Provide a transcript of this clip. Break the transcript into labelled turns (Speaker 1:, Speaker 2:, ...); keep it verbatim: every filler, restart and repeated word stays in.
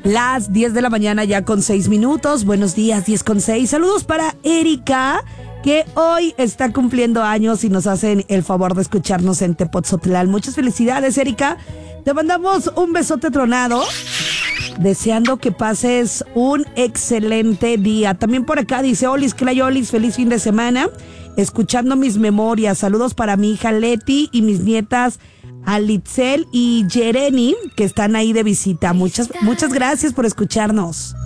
Speaker 1: Las diez de la mañana ya con seis minutos. Buenos días, diez con seis. Saludos para Erika, que hoy está cumpliendo años y nos hacen el favor de escucharnos en Tepoztlán. Muchas felicidades, Erika. Te mandamos un besote tronado, deseando que pases un excelente día. También por acá dice Olis, Clayolis, feliz fin de semana. Escuchando mis memorias. Saludos para mi hija Leti y mis nietas Alitzel y Jereni, que están ahí de visita. Muchas, muchas gracias por escucharnos.